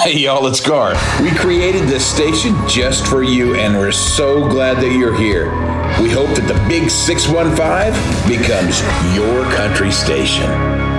Hey y'all, it's Gar. We created this station just for you, and we're so glad that you're here. We hope that the Big 615 becomes your country station.